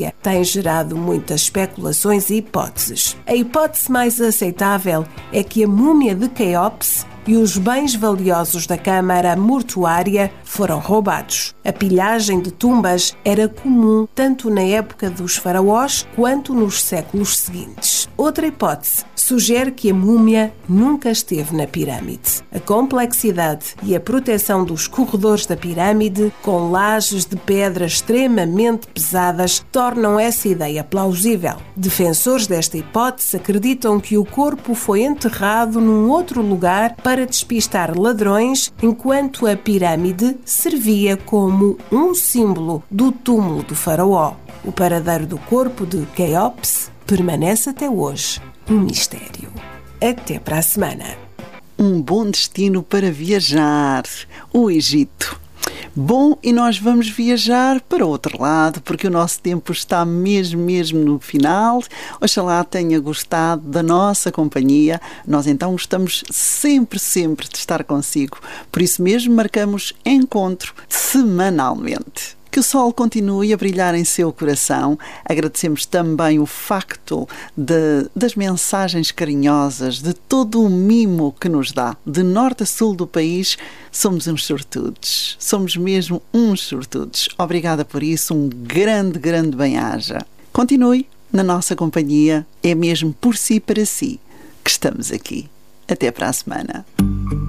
tem gerado muitas especulações e hipóteses. A hipótese mais aceitável é que a múmia de Quéops e os bens valiosos da câmara mortuária foram roubados. A pilhagem de tumbas era comum tanto na época dos faraós quanto nos séculos seguintes. Outra hipótese sugere que a múmia nunca esteve na pirâmide. A complexidade e a proteção dos corredores da pirâmide, com lajes de pedra extremamente pesadas, tornam essa ideia plausível. Defensores desta hipótese acreditam que o corpo foi enterrado num outro lugar para despistar ladrões, enquanto a pirâmide servia como um símbolo do túmulo do faraó. O paradeiro do corpo de Quéops permanece até hoje um mistério. Até para a semana. Um bom destino para viajar, o Egito. Bom, e nós vamos viajar para o outro lado, porque o nosso tempo está mesmo no final. Oxalá tenha gostado da nossa companhia. Nós então gostamos sempre de estar consigo. Por isso mesmo marcamos encontro semanalmente. Que o sol continue a brilhar em seu coração. Agradecemos também o facto das mensagens carinhosas, de todo o mimo que nos dá. De norte a sul do país, somos uns sortudos. Somos mesmo uns sortudos. Obrigada por isso. Um grande bem-aja. Continue na nossa companhia. É mesmo por si e para si que estamos aqui. Até para a semana.